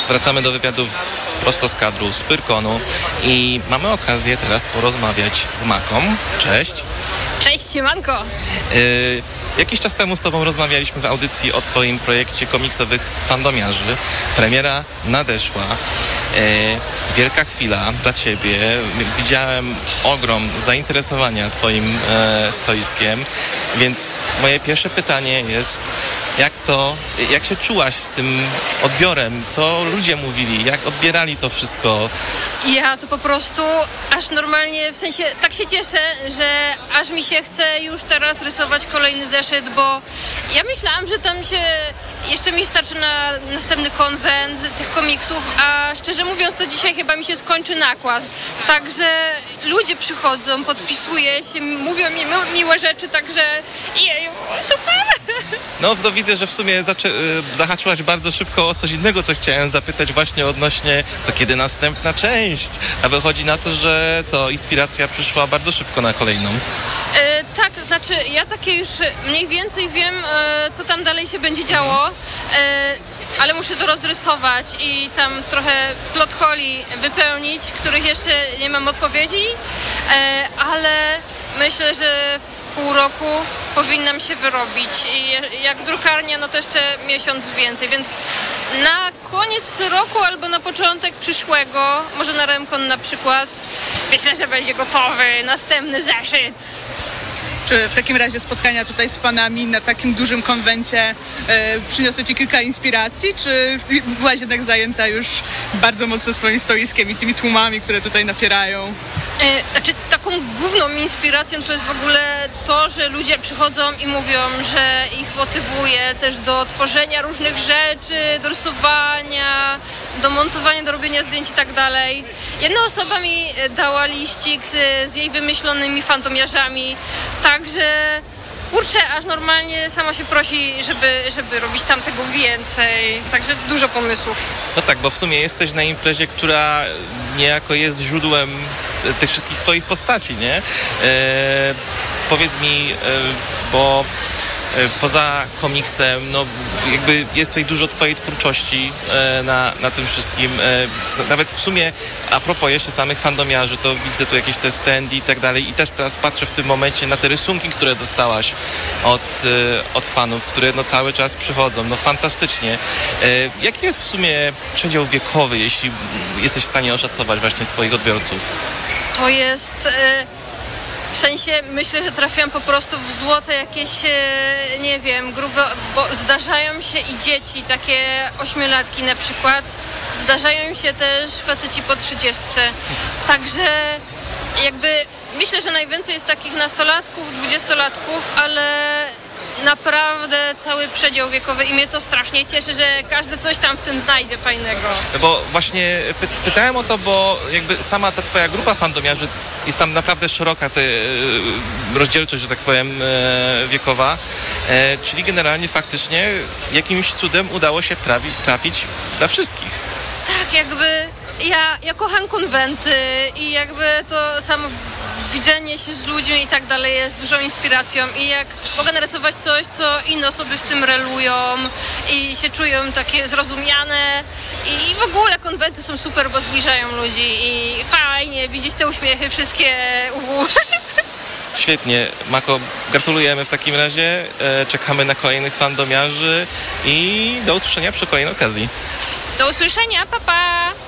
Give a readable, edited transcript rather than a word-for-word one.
Wracamy do wywiadów prosto z kadru, z Pyrkonu i mamy okazję teraz porozmawiać z Maką. Cześć. Cześć, siemanko! Jakiś czas temu z Tobą rozmawialiśmy w audycji o Twoim projekcie komiksowych fandomiarzy. Premiera nadeszła. Wielka chwila dla Ciebie. Widziałem ogrom zainteresowania Twoim stoiskiem, więc moje pierwsze pytanie jest, jak się czułaś z tym odbiorem? Co ludzie mówili? Jak odbierali to wszystko? Ja to po prostu aż normalnie, w sensie tak się cieszę, że aż mi się chce już teraz rysować kolejny zeszyt, bo ja myślałam, że tam się jeszcze mi starczy na następny konwent tych komiksów, a szczerze mówiąc to dzisiaj chyba mi się skończy nakład. Także ludzie przychodzą, podpisuję się, mówią mi miłe rzeczy, także jeju, super! No to widzę, że w sumie zahaczyłaś bardzo szybko o coś innego, co chciałem zapytać właśnie odnośnie to kiedy następna część, a wychodzi na to, że inspiracja przyszła bardzo szybko na kolejną. Tak, znaczy ja takie już mniej więcej wiem, co tam dalej się będzie działo, ale muszę to rozrysować i tam trochę plot holi wypełnić, których jeszcze nie mam odpowiedzi, ale myślę, że w pół roku powinnam się wyrobić i jak drukarnia, no to jeszcze miesiąc więcej, więc na koniec roku albo na początek przyszłego, może na Remkon na przykład, myślę, że będzie gotowy następny zeszyt. Czy w takim razie spotkania tutaj z fanami na takim dużym konwencie przyniosły Ci kilka inspiracji, czy byłaś jednak zajęta już bardzo mocno swoim stoiskiem i tymi tłumami, które tutaj napierają? Znaczy taką główną inspiracją to jest w ogóle to, że ludzie przychodzą i mówią, że ich motywuje też do tworzenia różnych rzeczy, do rysowania, do montowania, do robienia zdjęć i tak dalej. Jedna osoba mi dała liścik z jej wymyślonymi fantomiarzami, także kurczę, aż normalnie sama się prosi, żeby robić tam tego więcej, także dużo pomysłów. No tak, bo w sumie jesteś na imprezie, która niejako jest źródłem tych wszystkich Twoich postaci, nie? Powiedz mi, bo poza komiksem, no jakby jest tutaj dużo Twojej twórczości na tym wszystkim. Nawet w sumie a propos jeszcze samych fandomiarzy, to widzę tu jakieś te standy i tak dalej i też teraz patrzę w tym momencie na te rysunki, które dostałaś od fanów, które no cały czas przychodzą. No fantastycznie. Jaki jest w sumie przedział wiekowy, jeśli jesteś w stanie oszacować właśnie swoich odbiorców? To jest... W sensie myślę, że trafiam po prostu w złote jakieś, nie wiem, grube, bo zdarzają się i dzieci, takie 8-latki na przykład, zdarzają się też faceci po 30. Także jakby myślę, że najwięcej jest takich nastolatków, 20-latków, ale naprawdę cały przedział wiekowy i mnie to strasznie cieszy, że każdy coś tam w tym znajdzie fajnego. Bo właśnie pytałem o to, bo jakby sama ta Twoja grupa fandomiarzy jest tam naprawdę szeroka, rozdzielczość, że tak powiem, wiekowa, czyli generalnie faktycznie jakimś cudem udało się trafić dla wszystkich. Tak, jakby ja kocham konwenty i jakby to samo widzenie się z ludźmi i tak dalej jest dużą inspiracją i jak mogę narysować coś, co inne osoby z tym relują i się czują takie zrozumiane i w ogóle konwenty są super, bo zbliżają ludzi i fajnie widzieć te uśmiechy wszystkie Świetnie. Mako, gratulujemy w takim razie, czekamy na kolejnych fandomiarzy i do usłyszenia przy kolejnej okazji. Do usłyszenia, pa pa!